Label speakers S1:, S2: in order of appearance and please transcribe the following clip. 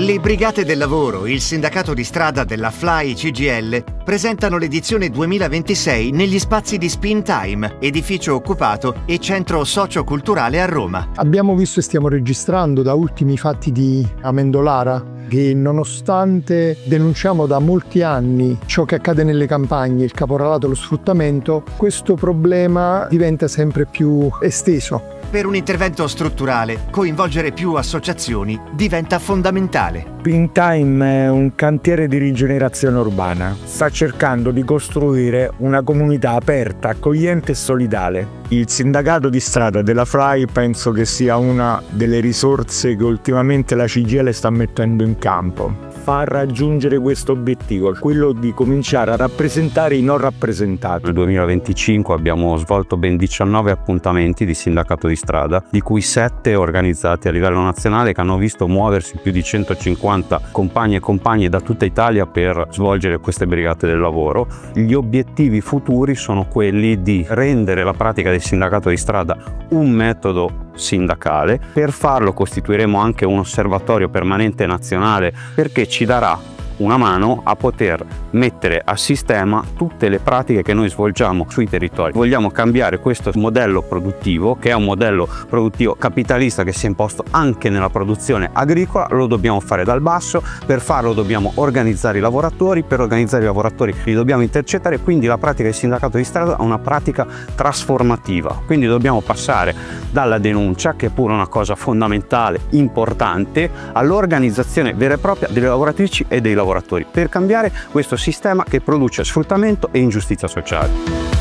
S1: Le Brigate del Lavoro, il sindacato di strada della FLAI CGIL, presentano l'edizione 2026 negli spazi di Spin Time, edificio occupato e centro socio-culturale a Roma.
S2: Abbiamo visto e stiamo registrando da ultimi fatti di Amendolara che, nonostante denunciamo da molti anni ciò che accade nelle campagne, il caporalato e lo sfruttamento, questo problema diventa sempre più esteso.
S1: Per un intervento strutturale, coinvolgere più associazioni diventa fondamentale.
S3: Spin Time è un cantiere di rigenerazione urbana. Sta cercando di costruire una comunità aperta, accogliente e solidale. Il sindacato di strada della FLAI penso che sia una delle risorse che ultimamente la CGIL sta mettendo in campo. Fa raggiungere questo obiettivo, quello di cominciare a rappresentare i non rappresentati.
S4: Nel 2025 abbiamo svolto ben 19 appuntamenti di sindacato di strada, di cui 7 organizzati a livello nazionale, che hanno visto muoversi più di 150 compagni e compagne da tutta Italia per svolgere queste brigate del lavoro. Gli obiettivi futuri sono quelli di rendere la pratica del sindacato di strada un metodo sindacale. Per farlo costituiremo anche un osservatorio permanente nazionale, perché ci darà una mano a poter mettere a sistema tutte le pratiche che noi svolgiamo sui territori. Vogliamo cambiare questo modello produttivo, che è un modello produttivo capitalista che si è imposto anche nella produzione agricola. Lo dobbiamo fare dal basso. Per farlo dobbiamo organizzare i lavoratori, per organizzare i lavoratori li dobbiamo intercettare, quindi la pratica del sindacato di strada è una pratica trasformativa. Quindi dobbiamo passare dalla denuncia, che è pure una cosa fondamentale, importante, all'organizzazione vera e propria delle lavoratrici e dei lavoratori, per cambiare questo sistema che produce sfruttamento e ingiustizia sociale.